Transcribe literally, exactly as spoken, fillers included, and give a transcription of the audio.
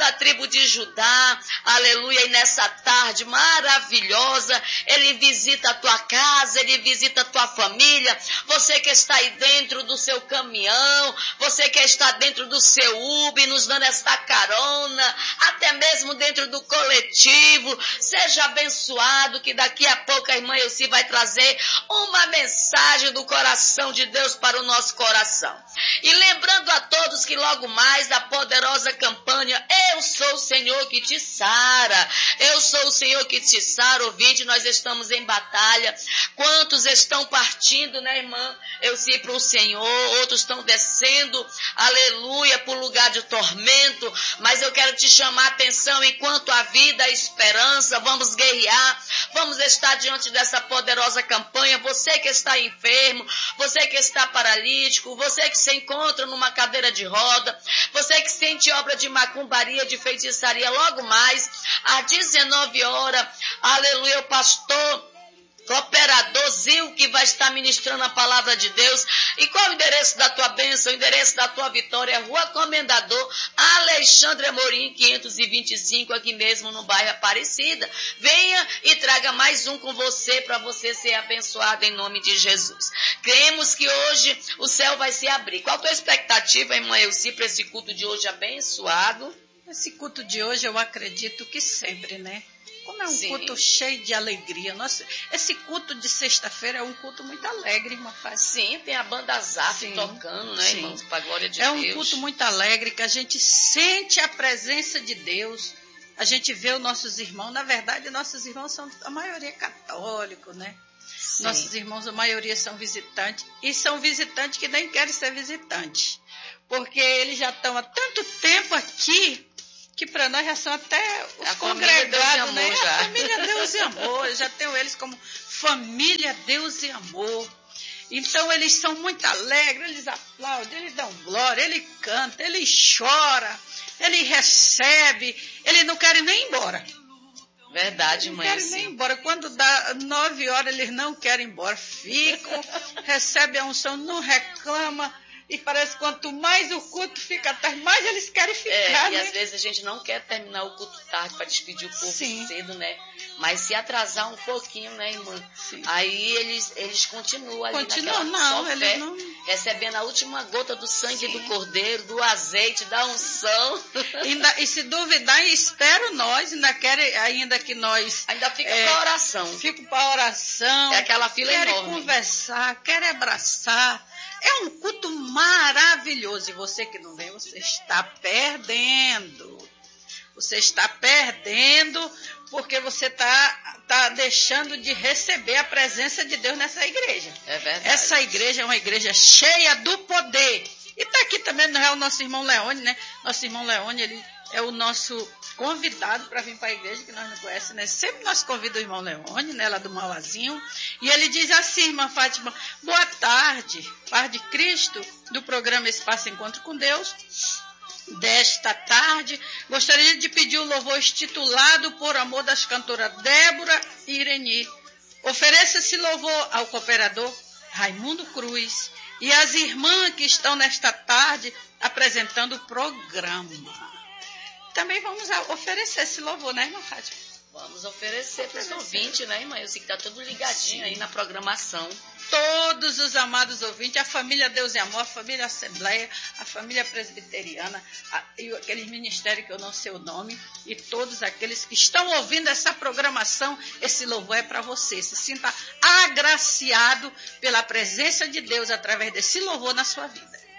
da tribo de Judá, aleluia, e nessa tarde maravilhosa, ele visita a tua casa, ele visita a tua família, você que está aí dentro do seu caminhão, você que está dentro do seu Uber, nos dando esta carona, até mesmo dentro do coletivo, seja abençoado, que daqui a pouco a irmã Elci vai trazer uma mensagem do coração de Deus para o nosso coração. E lembrando a todos que logo mais a poderosa campanha Eu Sou o Senhor que te sara, Eu Sou o Senhor que te sara, ouvinte, nós estamos em batalha. Quantos estão partindo, né, irmã Elci, para o Senhor, outros estão descendo, aleluia, para o lugar de tormento, mas eu quero te chamar a atenção, enquanto a vida, a esperança, vamos guerrear, vamos estar diante dessa poderosa campanha. Você que está enfermo, você que está paralítico, você que se encontra numa cadeira de roda, você que sente obra de macumbaria, de feitiçaria, logo mais, às dezenove horas, aleluia, o pastor cooperador Zil, que vai estar ministrando a palavra de Deus. E qual o endereço da tua bênção? O endereço da tua vitória? Rua Comendador Alexandre Amorim, quinhentos e vinte e cinco, aqui mesmo no bairro Aparecida. Venha e traga mais um com você, para você ser abençoado em nome de Jesus. Cremos que hoje o céu vai se abrir. Qual a tua expectativa, irmã Elci, para esse culto de hoje abençoado? Esse culto de hoje eu acredito que sempre, né? Como é um Sim. culto cheio de alegria. Nossa, esse culto de sexta-feira é um culto muito alegre, irmã Fátima. Sim, tem a banda Zaf tocando, né, sim. irmãos? Para a glória de é Deus. É um culto muito alegre, que a gente sente a presença de Deus. A gente vê os nossos irmãos. Na verdade, nossos irmãos são a maioria católicos, né? Sim. Nossos irmãos, a maioria são visitantes. E são visitantes que nem querem ser visitantes. Porque eles já estão há tanto tempo aqui, que para nós já são até os a congregados, né? Já. A família Deus e Amor. Eu já tenho eles como família Deus e Amor. Então eles são muito alegres, eles aplaudem, eles dão glória, ele canta, ele chora, ele recebe, eles não querem nem ir embora. Verdade, mãe. Não querem nem ir embora. Quando dá nove horas, eles não querem ir embora. Ficam, recebem a unção, não reclamam. E parece que quanto mais o culto fica tarde, mais eles querem ficar, é, né? E às vezes a gente não quer terminar o culto tarde para despedir o povo Sim. cedo, né? Mas se atrasar um pouquinho, né, irmã? Sim. Aí eles, eles continuam ali Continuam, naquela não, só eles fé, não... recebendo a última gota do sangue Sim. do cordeiro, do azeite, da unção. Ainda, e se duvidar, espero nós, ainda querem, ainda que nós... Ainda fica é, para oração. Fica para oração. É aquela fila querem enorme. Conversar, querem abraçar. É um culto maravilhoso. E você que não vem, você está perdendo. Você está perdendo porque você está tá deixando de receber a presença de Deus nessa igreja. É verdade. Essa igreja é uma igreja cheia do poder. E está aqui também, não é o nosso irmão Leone, né? Nosso irmão Leone, ele é o nosso convidado para vir para a igreja, que nós não conhecemos, né? Sempre nós convidamos o irmão Leone, né? Lá do Mauazinho. E ele diz assim, irmã Fátima, boa tarde, paz de Cristo, do programa Espaço Encontro com Deus. Desta tarde, gostaria de pedir o louvor intitulado Por Amor das cantoras Débora e Ireni. Ofereça esse louvor ao cooperador Raimundo Cruz e às irmãs que estão nesta tarde apresentando o programa. Também vamos oferecer esse louvor, né, irmã Fátima? Vamos oferecer para os ouvintes, né, irmã? Eu sei que está tudo ligadinho aí na programação. Todos os amados ouvintes, a família Deus e Amor, a família Assembleia, a família Presbiteriana, a, e aqueles ministérios que eu não sei o nome, e todos aqueles que estão ouvindo essa programação, esse louvor é para você. Se sinta agraciado pela presença de Deus através desse louvor na sua vida.